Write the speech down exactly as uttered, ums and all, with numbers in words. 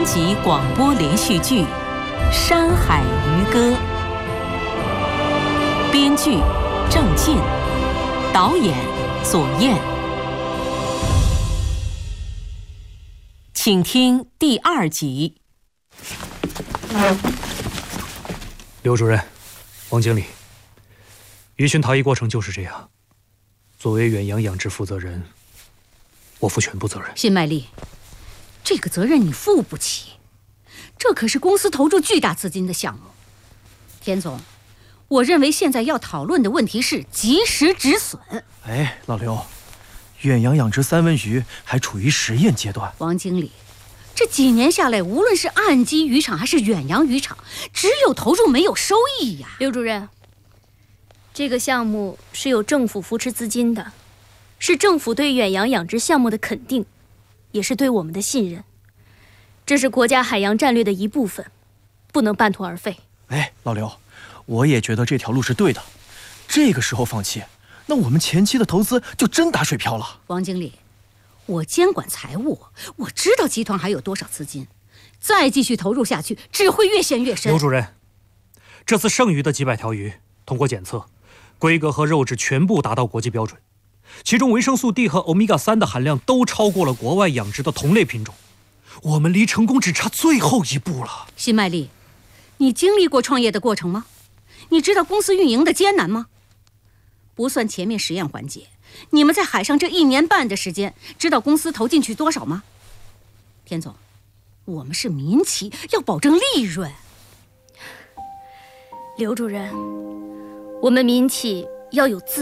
三集广播连续剧《山海渔歌》，编剧郑进，导演左燕。请听第二集。 刘主任，王经理，鱼群逃逸过程就是这样。作为远洋养殖负责人，我负全部责任。 辛麦丽，这个责任你负不起，这可是公司投注巨大资金的项目。田总，我认为现在要讨论的问题是及时止损。 哎，老刘，远洋养殖三文鱼还处于实验阶段。 王经理，这几年下来，无论是岸基渔场还是远洋渔场，只有投入没有收益呀。 刘主任，这个项目是有政府扶持资金的，是政府对远洋养殖项目的肯定，也是对我们的信任。这是国家海洋战略的一部分，不能半途而废。 哎，老刘，我也觉得这条路是对的。这个时候放弃，那我们前期的投资就真打水漂了。 王经理，我监管财务，我知道集团还有多少资金，再继续投入下去，只会越陷越深。 刘主任，这次剩余的几百条鱼通过检测，规格和肉质全部达到国际标准，其中维生素 D 和欧米伽三的含量都超过了国外养殖的同类品种，我们离成功只差最后一步了。 辛麦丽，你经历过创业的过程吗？你知道公司运营的艰难吗？不算前面实验环节，你们在海上这一年半的时间，知道公司投进去多少吗？田总，我们是民企，要保证利润。 刘主任，我们民企要有自